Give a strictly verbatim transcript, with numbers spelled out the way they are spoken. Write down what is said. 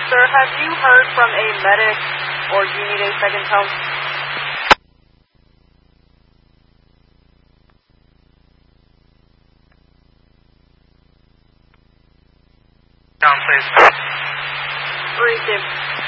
Sir, have you heard from a medic, or do you need a second help? Down, please. Three, two.